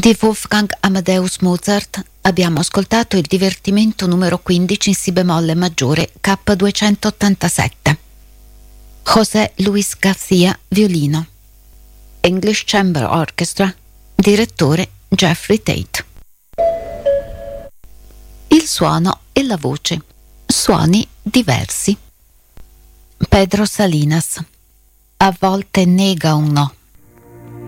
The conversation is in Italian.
Di Wolfgang Amadeus Mozart abbiamo ascoltato il divertimento numero 15 in si bemolle maggiore K287. José Luis García, violino. English Chamber Orchestra, direttore Jeffrey Tate. Il suono e la voce, suoni diversi. Pedro Salinas, a volte nega un no,